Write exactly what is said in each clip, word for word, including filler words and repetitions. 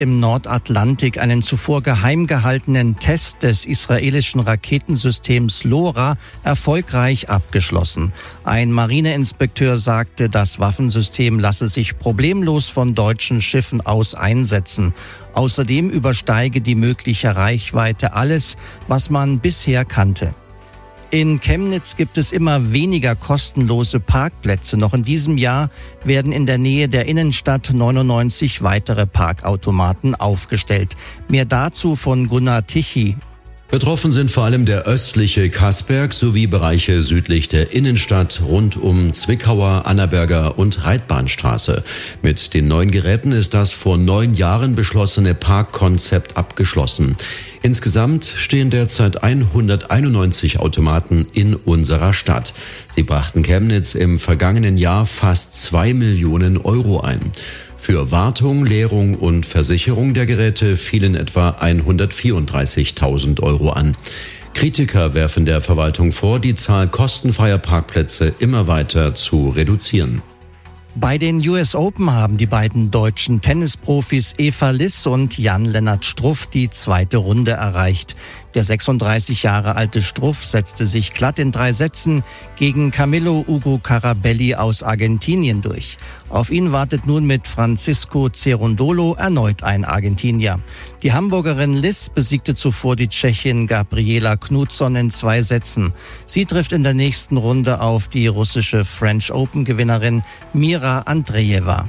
im Nordatlantik einen zuvor geheim gehaltenen Test des israelischen Raketensystems LoRa erfolgreich abgeschlossen. Ein Marineinspekteur sagte, das Waffensystem lasse sich problemlos von deutschen Schiffen aus einsetzen. Außerdem übersteige die mögliche Reichweite alles, was man bisher kannte. In Chemnitz gibt es immer weniger kostenlose Parkplätze. Noch in diesem Jahr werden in der Nähe der Innenstadt neunundneunzig weitere Parkautomaten aufgestellt. Mehr dazu von Gunnar Tichy. Betroffen sind vor allem der östliche Kassberg sowie Bereiche südlich der Innenstadt rund um Zwickauer, Annaberger und Reitbahnstraße. Mit den neuen Geräten ist das vor neun Jahren beschlossene Parkkonzept abgeschlossen. Insgesamt stehen derzeit hunderteinundneunzig Automaten in unserer Stadt. Sie brachten Chemnitz im vergangenen Jahr fast zwei Millionen Euro ein. Für Wartung, Leerung und Versicherung der Geräte fielen etwa hundertvierunddreißigtausend Euro an. Kritiker werfen der Verwaltung vor, die Zahl kostenfreier Parkplätze immer weiter zu reduzieren. Bei den U S Open haben die beiden deutschen Tennisprofis Eva Liss und Jan-Lennart Struff die zweite Runde erreicht. Der sechsunddreißig Jahre alte Struff setzte sich glatt in drei Sätzen gegen Camilo Ugo Carabelli aus Argentinien durch. Auf ihn wartet nun mit Francisco Cerundolo erneut ein Argentinier. Die Hamburgerin Liss besiegte zuvor die Tschechin Gabriela Knutsson in zwei Sätzen. Sie trifft in der nächsten Runde auf die russische French Open-Gewinnerin Mira Andreeva.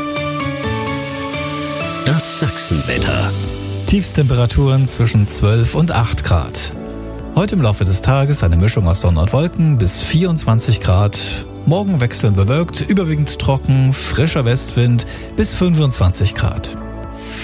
Das Sachsenwetter. Tiefstemperaturen zwischen zwölf und acht Grad. Heute im Laufe des Tages eine Mischung aus Sonne und Wolken bis vierundzwanzig Grad. Morgen wechselnd bewölkt, überwiegend trocken, frischer Westwind bis fünfundzwanzig Grad.